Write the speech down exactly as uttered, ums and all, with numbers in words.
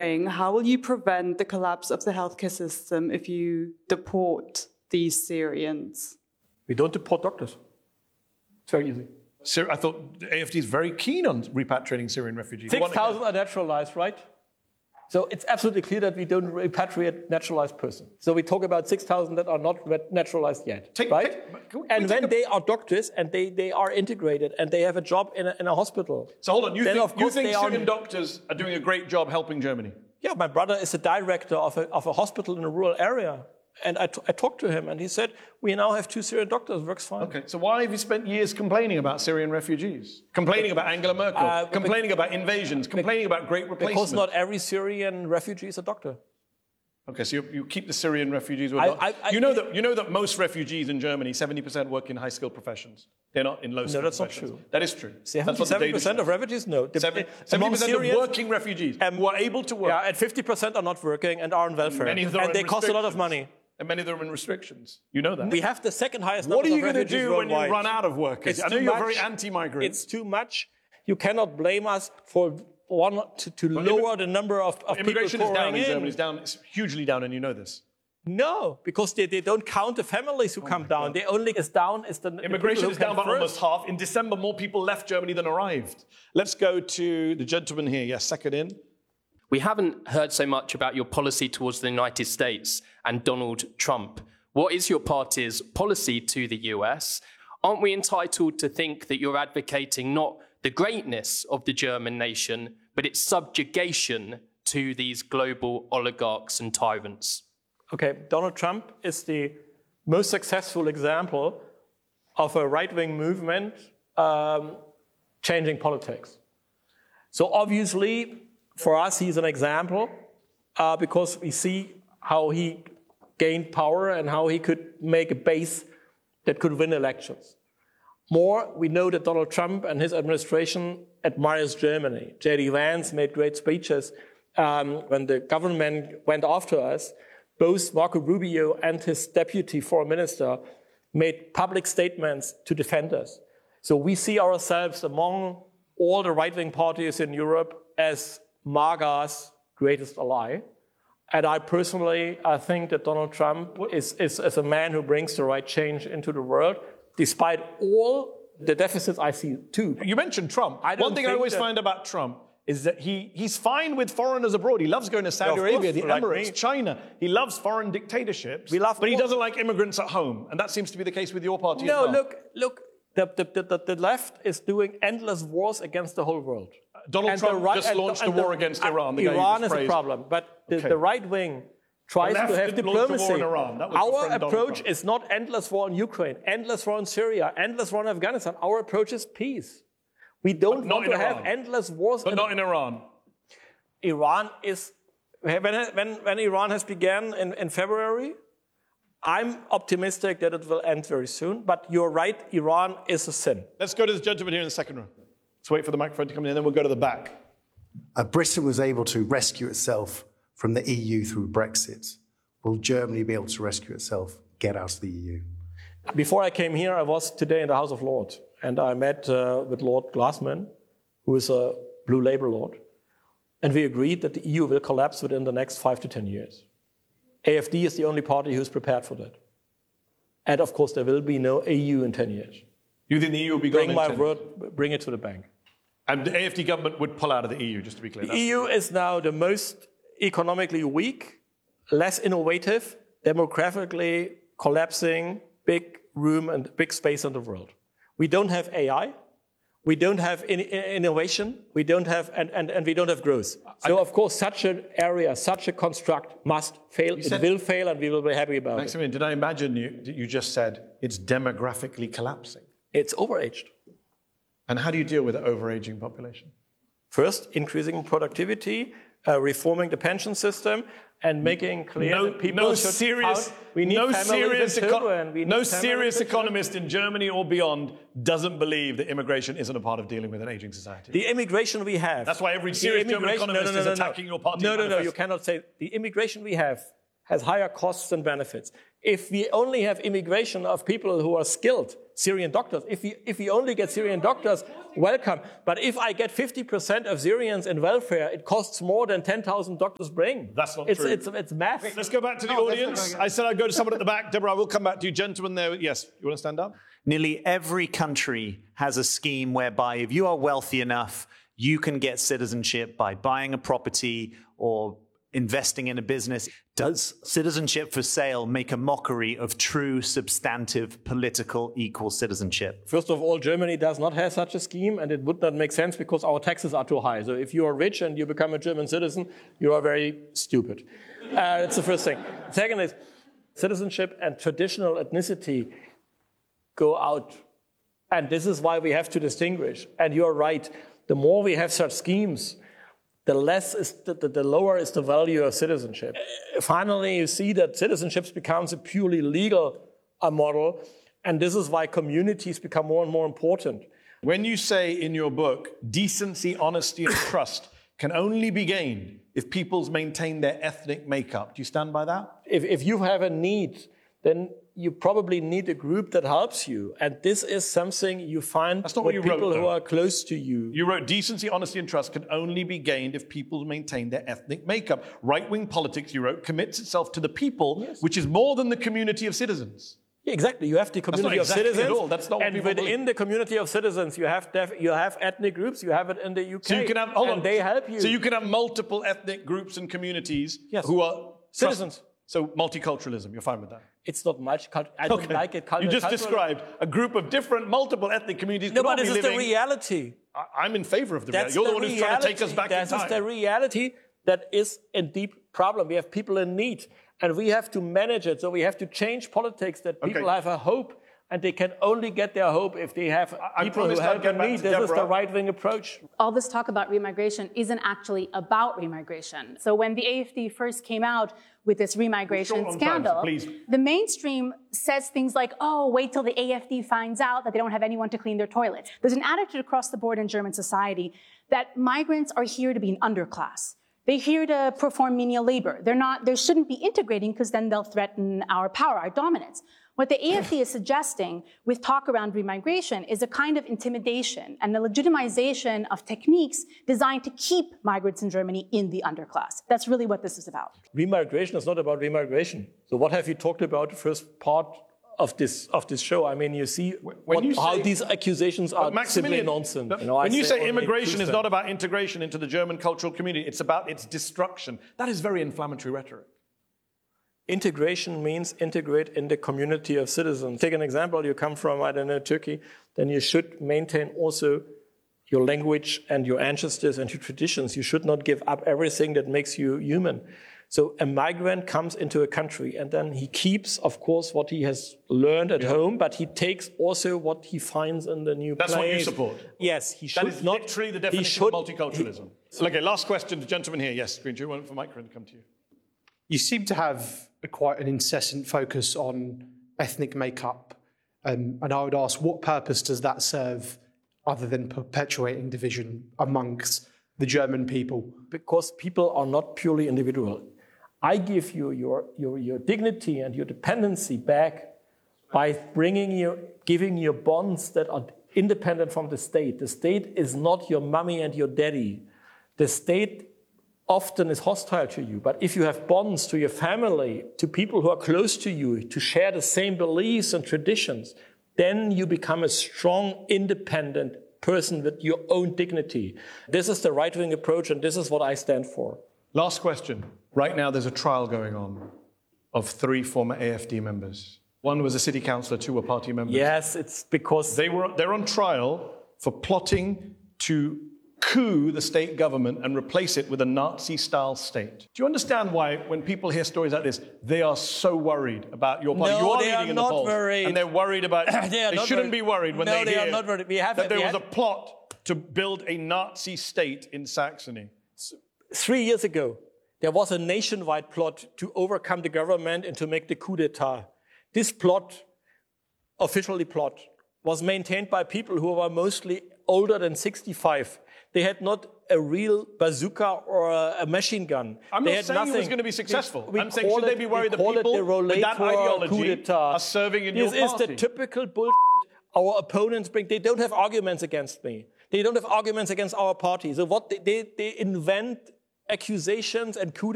wondering, how will you prevent the collapse of the healthcare system if you deport these Syrians? We don't deport doctors. It's very easy. I thought the A F D is very keen on repatriating Syrian refugees. six thousand are naturalized, right? So it's absolutely clear that we don't repatriate naturalized persons. So we talk about six thousand that are not naturalized yet, take, right? Take, we, and we when a... they are doctors and they, they are integrated and they have a job in a, in a hospital. So hold on, you then think, of course you think Syrian are... doctors are doing a great job helping Germany? Yeah, my brother is a director of a, of a hospital in a rural area. And I, t- I talked to him and he said, we now have two Syrian doctors, works fine. Okay, so why have you spent years complaining about Syrian refugees? Complaining about Angela Merkel, uh, complaining about invasions, complaining about great replacement? Because not every Syrian refugee is a doctor. Okay, so you, you keep the Syrian refugees with I, I, I, you know that you know that most refugees in Germany, seventy percent work in high-skilled professions. They're not in low-skilled No, that's professions. not true. That is true. seventy percent of refugees? No. The, seventy percent of working refugees um, who are able to work. Yeah, and fifty percent are not working and are on welfare. Many of them and are they in cost a lot of money. And many of them are in restrictions. You know that. We have the second highest number of refugees What are you going to do when worldwide. you run out of workers? It's I know you're much. very anti-migrant. It's too much. You cannot blame us for one to, to lower the number of, of immigration people is down in, in Germany. It's down. It's hugely down, and you know this. No, because they, they don't count the families who oh come down. They only is down is the immigration the is down by first. almost half. In December, more people left Germany than arrived. Let's go to the gentleman here. Yes, second in. We haven't heard so much about your policy towards the United States and Donald Trump. What is your party's policy to the U S? Aren't we entitled to think that you're advocating not the greatness of the German nation, but its subjugation to these global oligarchs and tyrants? Okay, Donald Trump is the most successful example of a right-wing movement um, changing politics. So obviously, for us, he's an example uh, because we see how he gained power and how he could make a base that could win elections. More, we know that Donald Trump and his administration admires Germany. J D Vance made great speeches um, when the government went after us. Both Marco Rubio and his deputy foreign minister made public statements to defend us. So we see ourselves among all the right-wing parties in Europe as MAGA's greatest ally. And I personally, I think that Donald Trump is, is, is a man who brings the right change into the world, despite all the deficits I see too. You mentioned Trump. I One thing I always find about Trump is that he, he's fine with foreigners abroad. He loves going to Saudi yeah, Arabia, the like Emirates, me. China. He loves foreign dictatorships, we love but he doesn't like immigrants at home. And that seems to be the case with your party no, as well. No, look, look, the, the, the, the left is doing endless wars against the whole world. Donald and Trump right, just launched a war against Iran. The Iran is a problem, but the, okay. the right wing tries to have diplomacy. Our approach is not endless war in Ukraine, endless war in Syria, endless war in Afghanistan. Our approach is peace. We don't want to have endless wars. But not in Iran. Iran is, when, when, when Iran has begun in, in February, I'm optimistic that it will end very soon. But you're right, Iran is a sin. Let's go to this gentleman here in the second row. Let's wait for the microphone to come in, and then we'll go to the back. Uh, Britain was able to rescue itself from the E U through Brexit. Will Germany be able to rescue itself, get out of the E U? Before I came here, I was today in the House of Lords, and I met uh, with Lord Glassman, who is a Blue Labour Lord, and we agreed that the E U will collapse within the next five to ten years. A F D is the only party who's prepared for that. And of course, there will be no E U in ten years. You think the E U will be gone Bring in my ten word, bring it to the bank. And the A F D government would pull out of the E U, just to be clear. The E U is now the most economically weak, less innovative, demographically collapsing, big room and big space in the world. We don't have A I. We don't have in, in, innovation. We don't have, and, and, and we don't have growth. So, I, of course, such an area, such a construct must fail. It said, will fail, and we will be happy about Maximilian, it. Did I imagine you, you just said it's demographically collapsing? It's overaged. And how do you deal with an overaging population? First, increasing productivity, uh, reforming the pension system, and making clear no, that people no should serious, count. We need no families serious, and children. We no need serious economist in Germany or beyond doesn't believe that immigration isn't a part of dealing with an aging society. The immigration we have. That's why every serious German economist no, no, no, is no, attacking no. your party. No, no, no, you cannot say. The immigration we have has higher costs and benefits. If we only have immigration of people who are skilled, Syrian doctors, if we, if we only get Syrian doctors, welcome. But if I get fifty percent of Syrians in welfare, it costs more than ten thousand doctors bring. That's not it's, true. It's, it's math. Okay, let's go back to the No, audience. I said I'd go to someone at the back. Deborah, I will come back to you. Gentleman there. Yes, you want to stand up? Nearly every country has a scheme whereby if you are wealthy enough, you can get citizenship by buying a property or investing in a business. Does citizenship for sale make a mockery of true, substantive, political, equal citizenship? First of all, Germany does not have such a scheme, and it would not make sense because our taxes are too high. So if you are rich and you become a German citizen, you are very stupid. Uh, that's the first thing. Second is, citizenship and traditional ethnicity go out. And this is why we have to distinguish. And you're right, the more we have such schemes, the less is the, the, the lower is the value of citizenship. Uh, finally, you see that citizenship becomes a purely legal uh, model, and this is why communities become more and more important. When you say in your book, decency, honesty, and trust can only be gained if peoples maintain their ethnic makeup, do you stand by that? If, if you have a need, then you probably need a group that helps you. And this is something you find That's not with what you people wrote, who though. are close to you. You wrote, decency, honesty, and trust can only be gained if people maintain their ethnic makeup. Right-wing politics, you wrote, commits itself to the people, yes. which is more than the community of citizens. Yeah, exactly. You have the community That's not exactly of citizens. at all. That's not what and people within believe. the community of citizens, you have def- you have ethnic groups. You have it in the U K. So you can have, hold and on. they help you. So you can have multiple ethnic groups and communities Yes. who are Citizens. Trust. So multiculturalism, you're fine with that? It's not multicultural. I don't Okay. like it. Cul- You just cultural- described a group of different, multiple ethnic communities. No, could all but this be is the living- reality. I- I'm in favor of the That's reality. You're the, the one who's reality. trying to take us back This in is time. the reality that is a deep problem. We have people in need, and we have to manage it. So we have to change politics that people Okay. have a hope, and they can only get their hope if they have I people who promised I'd help get in back need. to This is the Deborah. right-wing approach. All this talk about remigration isn't actually about remigration. So when the A F D first came out with this remigration Short on time, scandal, so please. the mainstream says things like, oh, wait till the A F D finds out that they don't have anyone to clean their toilets. There's an attitude across the board in German society that migrants are here to be an underclass. They're here to perform menial labor. They're not, they shouldn't be integrating because then they'll threaten our power, our dominance. What the A F D is suggesting with talk around remigration is a kind of intimidation and the legitimization of techniques designed to keep migrants in Germany in the underclass. That's really what this is about. Remigration is not about remigration. So what have you talked about the first part of this of this show? I mean, you see what, you how say- these accusations are simply Maximilian, nonsense. but You know, I when you say only immigration two is cents. not about integration into the German cultural community, it's about its destruction. That is very inflammatory rhetoric. Integration means integrate in the community of citizens. Take an example, you come from, I don't know, Turkey, then you should maintain also your language and your ancestors and your traditions. You should not give up everything that makes you human. So a migrant comes into a country and then he keeps, of course, what he has learned at Yeah. home, but he takes also what he finds in the new That's place. what you support. Yes, he should That is not. literally the he definition should, of multiculturalism. Okay, last question, the gentleman here. Yes, Green, do you want for Mike to come to you? You seem to have a, quite an incessant focus on ethnic makeup. Um, and I would ask, what purpose does that serve other than perpetuating division amongst the German people? Because people are not purely individual. I give you your, your, your dignity and your dependency back by bringing you, giving you bonds that are independent from the state. The state is not your mommy and your daddy. The state often is hostile to you. But if you have bonds to your family, to people who are close to you, to share the same beliefs and traditions, then you become a strong, independent person with your own dignity. This is the right-wing approach, and this is what I stand for. Last question. Right now, there's a trial going on of three former A F D members. One was a city councillor, two were party members. Yes, it's because They were, they're on trial for plotting to coup the state government and replace it with a Nazi-style state. Do you understand why, when people hear stories like this, they are so worried about your party? No, you are they leading are in the not polls, worried. and they're worried about. They are they not shouldn't worried. be worried when No, they, they hear are not worried. We have that it. there We was have- a plot to build a Nazi state in Saxony. three years ago, there was a nationwide plot to overcome the government and to make the coup d'etat. This plot, officially plot, was maintained by people who were mostly older than sixty-five. They had not a real bazooka or a, a machine gun. I'm they not had saying nothing. it was going to be successful. We, we I'm saying, should it, they be worried that people with that ideology are serving in this your is party? the typical bullshit our opponents bring. They don't have arguments against me. They don't have arguments against our party. So what they, they, they invent accusations and coup